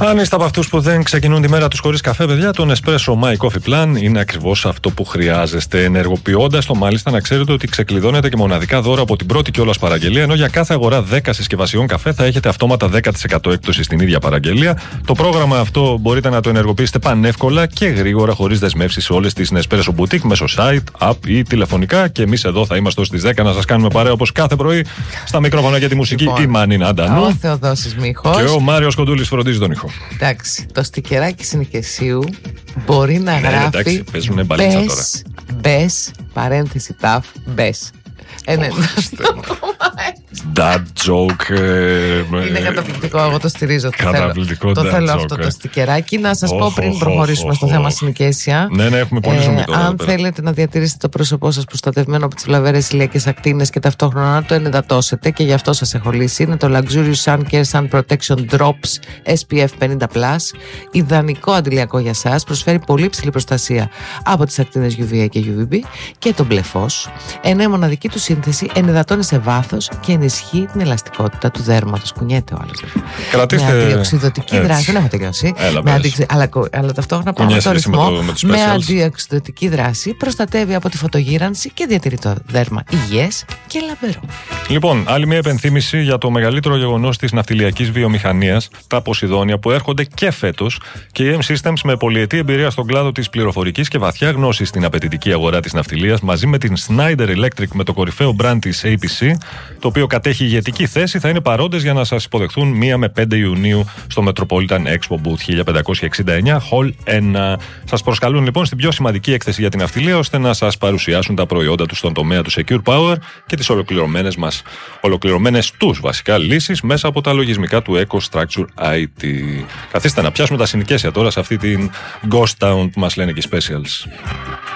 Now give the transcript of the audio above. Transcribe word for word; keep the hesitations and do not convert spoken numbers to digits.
Αν είστε από αυτούς που δεν ξεκινούν τη μέρα τους χωρίς καφέ, παιδιά, το Nespresso My Coffee Plan είναι ακριβώς αυτό που χρειάζεστε. Ενεργοποιώντας το, μάλιστα, να ξέρετε ότι ξεκλειδώνετε και μοναδικά δώρα από την πρώτη κιόλας παραγγελία, ενώ για κάθε αγορά δέκα συσκευασιών καφέ θα έχετε αυτόματα δέκα τοις εκατό έκπτωση στην ίδια παραγγελία. Το πρόγραμμα αυτό μπορείτε να το ενεργοποιήσετε πανεύκολα και γρήγορα, χωρίς δεσμεύσεις, σε όλες τις Nespresso Boutique μέσω site, app ή τηλεφωνικά. Και εμείς εδώ θα είμαστε ως τις δέκα να σας κάνουμε παρέα όπως κάθε πρωί. Στα μικρόφωνα για τη μουσική λοιπόν, η Μανίνα Αντανού. Ο Θεοδόσης Μίχος. Και ο Μάριος Κοντούλης φροντίζει τον ήχο. Εντάξει, το στικεράκι συνοικεσίου μπορεί να ναι, γράφει. Εντάξει, παίζουνε μπαλίτσα τώρα. Μπες, παρένθεση ταφ, μπες. Ε, ναι. Dad joke. Είναι καταπληκτικό, εγώ το στηρίζω. Το Καταπληκτικό. Το θέλω αυτό το στικεράκι. Να σας πω πριν προχωρήσουμε στο θέμα συνοικέσια. Ναι, ναι, έχουμε πολύ ζουμί τώρα. Αν θέλετε να διατηρήσετε το πρόσωπό σας προστατευμένο από τις βλαβερές ηλιακές ακτίνες και ταυτόχρονα να το ενυδατώσετε, και γι' αυτό σας έχω λύσει, είναι το Luxurious Sun Care Sun Protection Drops ες πι εφ πενήντα πλας. Ιδανικό αντιλιακό για σας. Προσφέρει πολύ ψηλή προστασία από τις ακτίνες γιου βι έι και γιου βι μπι και τον μπλε φως. Ενώ η μοναδική του σύνθεση ενυδατώνει σε βάθος και ενισχύει την ελαστικότητα του δέρματος. Κουνιέται ο άλλος. Κρατήστε. Με αντιοξυδοτική δράση. Δεν έχω τελειώσει. Έλα, με αντι... αλλά, αλλά ταυτόχρονα πάμε στο ρυθμό. Με, το, με, με αντιοξυδοτική δράση προστατεύει από τη φωτογύρανση και διατηρεί το δέρμα υγιές και λαμπερό. Λοιπόν, άλλη μια επενθύμηση για το μεγαλύτερο γεγονός της ναυτιλιακής βιομηχανίας, τα Ποσειδόνια, που έρχονται και φέτος, και η M-Systems, με πολυετή εμπειρία στον κλάδο της πληροφορικής και βαθιά γνώση στην απαιτητική αγορά της ναυτιλίας, μαζί με την Schneider Electric, με το κορυφαίο brand της έι πι σι, το οποίο κατέχει ηγετική θέση, θα είναι παρόντες για να σας υποδεχθούν μία με πέντε Ιουνίου στο Metropolitan Expo Booth χίλια πεντακόσια εξήντα εννιά, Hall ένα. Σας προσκαλούν λοιπόν στην πιο σημαντική έκθεση για την ναυτιλία, ώστε να σας παρουσιάσουν τα προϊόντα τους στον τομέα του Secure Power και τις ολοκληρωμένες μας, ολοκληρωμένες τους βασικά λύσεις μέσα από τα λογισμικά του EcoStruxure άι τι. Καθίστε να πιάσουμε τα συνοικέσια τώρα σε αυτή την Ghost Town που μας λένε και οι Specials.